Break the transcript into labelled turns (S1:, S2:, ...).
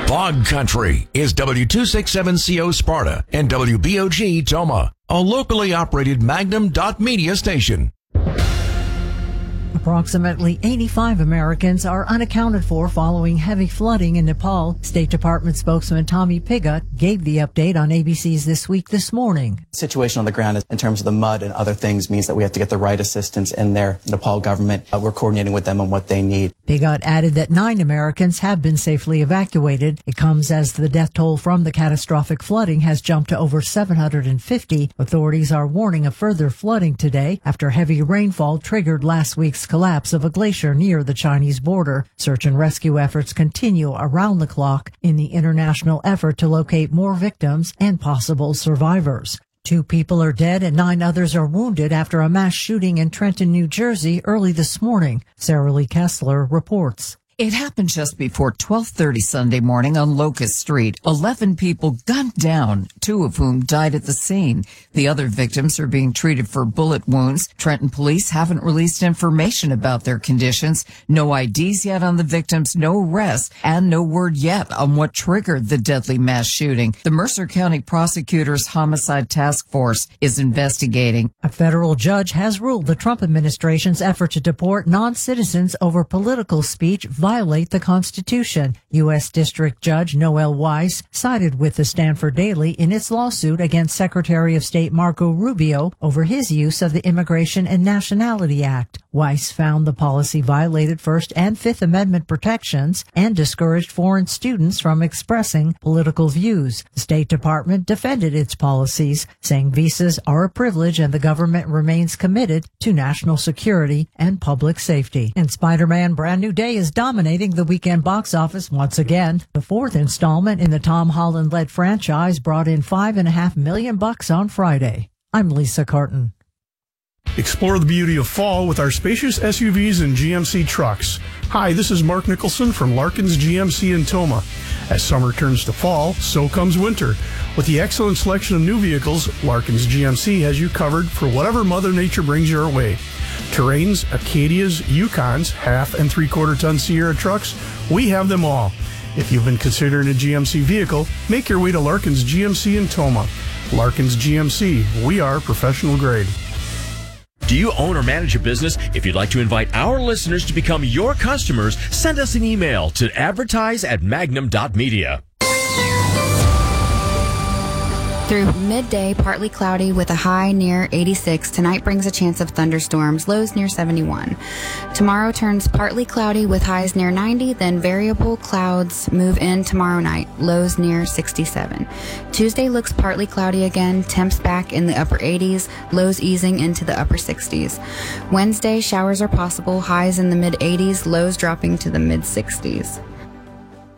S1: Fog Country is W267CO Sparta and WBOG Toma, a locally operated Magnum.media station.
S2: Approximately 85 Americans are unaccounted for following heavy flooding in Nepal. State Department spokesman Tommy Pigott gave the update on ABC's This Week this morning.
S3: The situation on the ground in terms of the mud and other things means that we have to get the right assistance in there. The Nepal government, we're coordinating with them on what they need.
S2: Pigott added that 9 Americans have been safely evacuated. It comes as the death toll from the catastrophic flooding has jumped to over 750. Authorities are warning of further flooding today after heavy rainfall triggered last week's collapse of a glacier near the Chinese border. Search and rescue efforts continue around the clock in the international effort to locate more victims and possible survivors. 2 people are dead and 9 others are wounded after a mass shooting in Trenton, New Jersey early this morning. Sarah Lee Kessler reports.
S4: It happened just before 12:30 Sunday morning on Locust Street. 11 people gunned down, 2 of whom died at the scene. The other victims are being treated for bullet wounds. Trenton police haven't released information about their conditions. No IDs yet on the victims, no arrests, and no word yet on what triggered the deadly mass shooting. The Mercer County Prosecutor's Homicide Task Force is investigating.
S2: A federal judge has ruled the Trump administration's effort to deport non-citizens over political speech violate the Constitution. U.S. District Judge Noel Weiss sided with the Stanford Daily in its lawsuit against Secretary of State Marco Rubio over his use of the Immigration and Nationality Act. Weiss found the policy violated First and Fifth Amendment protections and discouraged foreign students from expressing political views. The State Department defended its policies, saying visas are a privilege and the government remains committed to national security and public safety. And Spider-Man Brand New Day is dominating the weekend box office once again. The 4th installment in the Tom Holland-led franchise brought in $5.5 million on Friday. I'm Lisa Carton.
S5: Explore the beauty of fall with our spacious SUVs and GMC trucks. Hi, this is Mark Nicholson from Larkin's GMC in Toma. As summer turns to fall, so comes winter. With the excellent selection of new vehicles, Larkin's GMC has you covered for whatever Mother Nature brings your way. Terrains, Acadias, Yukons, 1/2 and 3/4 ton Sierra trucks, we have them all. If you've been considering a GMC vehicle, make your way to Larkin's GMC in Toma. Larkin's GMC, we are professional grade.
S6: Do you own or manage a business? If you'd like to invite our listeners to become your customers, send us an email to advertise@magnum.media.
S7: Through midday, partly cloudy with a high near 86. Tonight brings a chance of thunderstorms, lows near 71. Tomorrow turns partly cloudy with highs near 90, then variable clouds move in tomorrow night, lows near 67. Tuesday looks partly cloudy again, temps back in the upper 80s, lows easing into the upper 60s. Wednesday, showers are possible, highs in the mid 80s, lows dropping to the mid 60s.